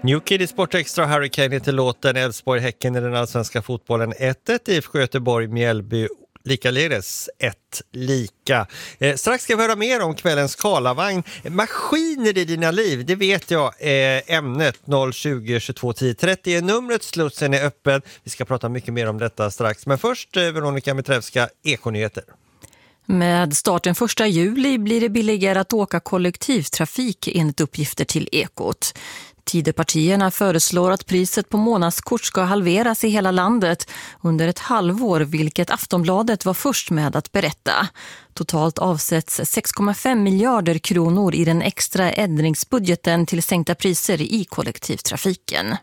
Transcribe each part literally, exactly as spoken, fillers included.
New Kid i Sport Extra, Hurricane heter låten, Elfsborg-Häcken i den allsvenska fotbollen ett ett, I F K Göteborg, Mjällby likaledes ett lika. Eh, strax ska vi höra mer om kvällens Karlavagn. Maskiner i dina liv, det vet jag är ämnet. Noll tjugo tjugotvå tio trettio är numret, slussen är öppen. Vi ska prata mycket mer om detta strax. Men först eh, Veronica Mitrevska, Ekonyheter. Med starten första juli blir det billigare att åka kollektivtrafik enligt uppgifter till Ekot. Tidöpartierna föreslår att priset på månadskort ska halveras i hela landet under ett halvår, vilket Aftonbladet var först med att berätta. Totalt avsätts sex komma fem miljarder kronor i den extra ändringsbudgeten till sänkta priser i kollektivtrafiken.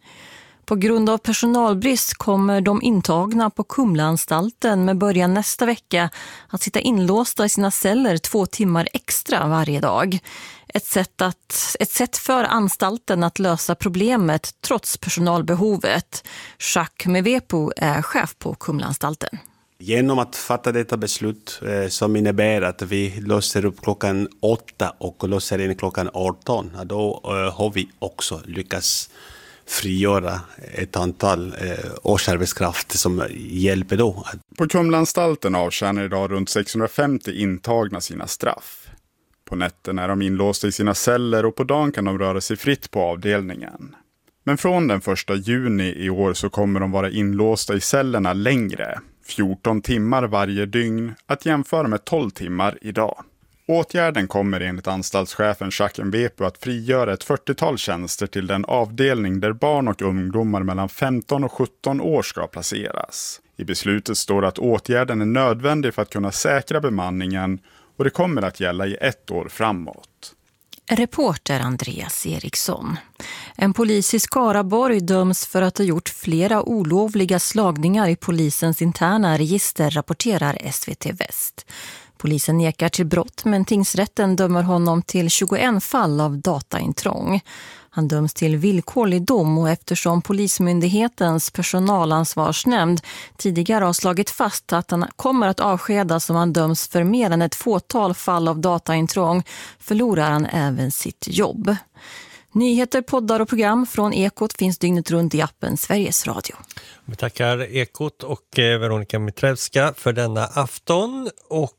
På grund av personalbrist kommer de intagna på Kumlaanstalten med början nästa vecka att sitta inlåsta i sina celler två timmar extra varje dag. Ett sätt, att, ett sätt för anstalten att lösa problemet trots personalbehovet. Jacques Mevepo är chef på Kumlaanstalten. Genom att fatta detta beslut eh, som innebär att vi låser upp klockan åtta och låser in klockan arton, då eh, har vi också lyckats frigöra ett antal eh, årsarbetskraft som hjälper då. På Kumlaanstalten avtjänar idag runt sexhundrafemtio intagna sina straff. På nätten är de inlåsta i sina celler och på dagen kan de röra sig fritt på avdelningen. Men från den första juni i år så kommer de vara inlåsta i cellerna längre, fjorton timmar varje dygn, att jämföra med tolv timmar idag. Åtgärden kommer enligt anstaltschefen Jacques Mevepo att frigöra ett fyrtiotal tjänster till den avdelning där barn och ungdomar mellan femton och sjutton år ska placeras. I beslutet står att åtgärden är nödvändig för att kunna säkra bemanningen och det kommer att gälla i ett år framåt. Reporter Andreas Eriksson. En polis i Skaraborg döms för att ha gjort flera olovliga slagningar i polisens interna register, rapporterar S V T Väst. Polisen nekar till brott, men tingsrätten dömer honom till tjugoett fall av dataintrång. Han döms till villkorlig dom och eftersom Polismyndighetens personalansvarsnämnd tidigare har slagit fast att han kommer att avskedas om han döms för mer än ett fåtal fall av dataintrång förlorar han även sitt jobb. Nyheter, poddar och program från Ekot finns dygnet runt i appen Sveriges Radio. Vi tackar Ekot och Veronica Mitrevska för denna afton och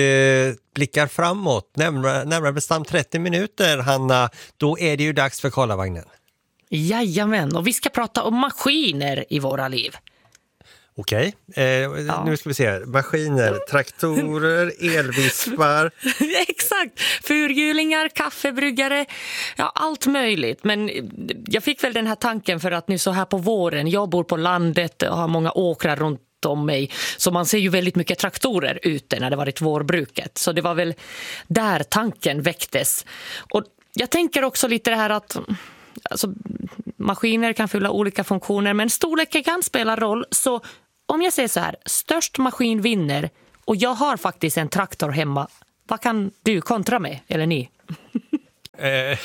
blickar framåt, närmare, närmare bestämt trettio minuter, Hanna, då är det ju dags för Karlavagnen. Jajamän, och vi ska prata om maskiner i våra liv. Okej, eh, ja. Nu ska vi se, maskiner, traktorer, elvispar. Exakt, fyrhjulingar, kaffebryggare, ja allt möjligt. Men jag fick väl den här tanken för att nu så här på våren, jag bor på landet och har många åkrar runt om mig. Så man ser ju väldigt mycket traktorer ute när det varit vårbruket. Så det var väl där tanken väcktes. Och jag tänker också lite det här att alltså, maskiner kan fylla olika funktioner men storleken kan spela roll. Så om jag säger så här, störst maskin vinner och jag har faktiskt en traktor hemma. Vad kan du kontra med, eller ni? Eh...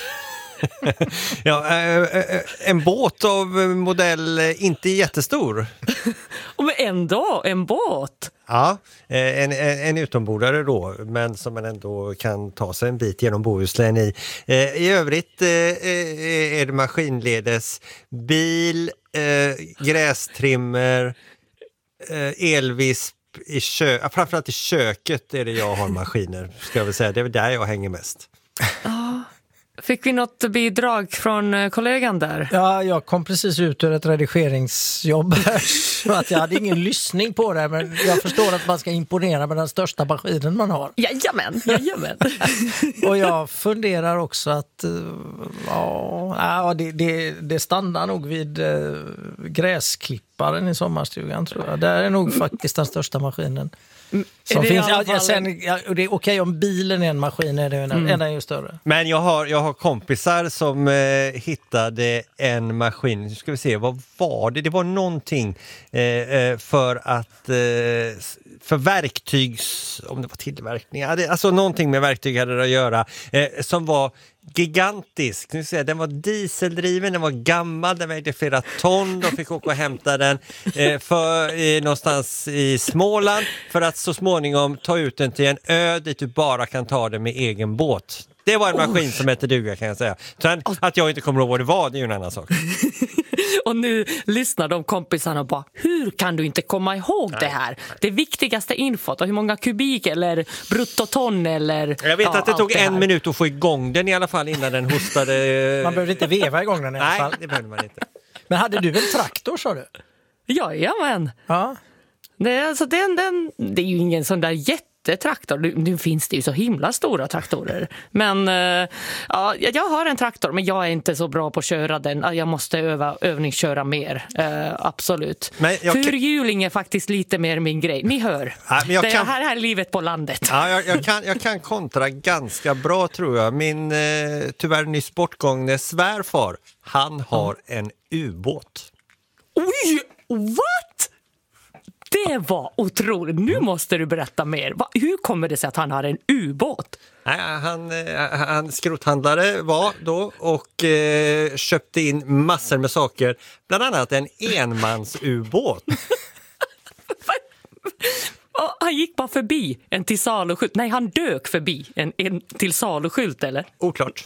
ja, en båt av modell inte jättestor. Men ändå, en båt. Ja, en, en, en utombordare då, men som man ändå kan ta sig en bit genom Bohuslän i. I övrigt är det maskinledes bil, grästrimmer, elvisp i kö- framförallt i köket är det jag har maskiner, ska jag väl säga. Det är väl där jag hänger mest. Ja. Fick vi något bidrag från kollegan där? Ja, jag kom precis ut ur ett redigeringsjobb här, så att jag hade ingen lyssning på det, men jag förstår att man ska imponera med den största maskinen man har. Jajamän, jajamän. Och jag funderar också att ja, det, det, det stannar nog vid äh, gräsklipparen i sommarstugan, tror jag. Det är nog faktiskt den största maskinen. Som finns, ja, ja, sen, ja, det är okej okay, om bilen är en maskin är det en, mm. en ju större. Men jag har, jag har kompisar som eh, hittade en maskin. Nu ska vi se, vad var det? Det var någonting eh, för att eh, för verktygs, om det var tillverkning, alltså någonting med verktyg hade det att göra, eh, som var gigantisk. Nu ser jag, den var dieseldriven, den var gammal, den vägde flera ton. De fick åka och hämta den eh, för, eh, någonstans i Småland för att så småningom ta ut den till en ö dit du bara kan ta den med egen båt. Det var en maskin som hette duga, kan jag säga. Sen att jag inte kommer ihåg vad det var, det är ju en annan sak. Och nu lyssnar de kompisarna och bara, hur kan du inte komma ihåg nej, det här? Det viktigaste infot, och hur många kubik eller bruttoton eller... Jag vet ja, att det tog det en minut att få igång den i alla fall innan den hostade. Man behövde inte veva igång den i alla fall. Nej, det behövde man inte. Men hade du en traktor, sa du? Jajamän. Ja. Det är, alltså, den, den, det är ju ingen sån där jättetraktor. Nu, nu finns det ju så himla stora traktorer. Men uh, ja, jag har en traktor, men jag är inte så bra på att köra den. Jag måste öva, övningsköra mer. Uh, absolut. Fyrhjuling är faktiskt lite mer min grej. Ni hör. Ja, men jag det kan... här, här är livet på landet. Ja, jag, jag, kan, jag kan kontra ganska bra, tror jag. Min uh, tyvärr nyss bortgångne svärfar, han har mm. en ubåt. Oj, what? Det var otroligt. Nu måste du berätta mer. Va, hur kommer det sig att han har en ubåt? Nej, han, han skrothandlare var då och eh, köpte in massor med saker. Bland annat en enmansubåt. Han gick bara förbi en till saluskylt. Nej, han dök förbi en, en till saluskylt, eller? Oklart.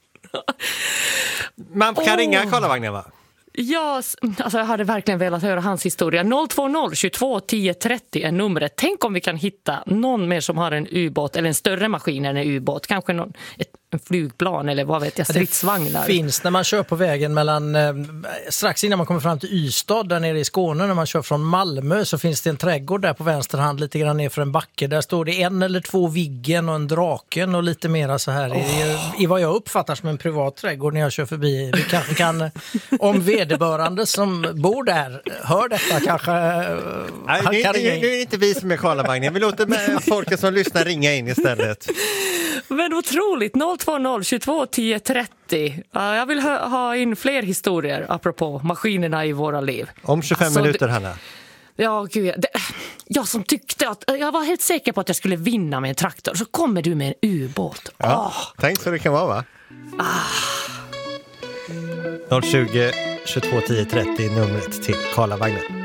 Man kan oh. ringa Karlavagnen, va? Ja, alltså jag hade verkligen velat höra hans historia. noll två noll tjugotvå tio trettio är numret. Tänk om vi kan hitta någon mer som har en ubåt eller en större maskin än en ubåt. Kanske någon, ett, en flygplan eller vad vet jag, stridsvagnar. Det finns när man kör på vägen mellan, eh, strax innan man kommer fram till Ystad där nere i Skåne, när man kör från Malmö, så finns det en trädgård där på vänster hand lite grann ner för en backe. Där står det en eller två Viggen och en Draken och lite mera så här. Oh. I, I vad jag uppfattar som en privat trädgård när jag kör förbi. Vi kanske kan, om vederbörande som bor där hör detta kanske... Nej, han kan ringa in. Nu är det inte vi som är Karlavagnen. Vi låter med folket som lyssnar ringa in istället. Men otroligt, noll två noll tjugotvå tio trettio. Uh, jag vill ha, ha in fler historier apropå maskinerna i våra liv. Om tjugofem alltså, minuter, Hanna. Ja, gud. Det, jag som tyckte att jag var helt säker på att jag skulle vinna med en traktor, så kommer du med en ubåt. Ja, oh. Tänk så det kan vara, va? Ah. noll tjugo tjugotvå tio trettio numret till Karlavagnen.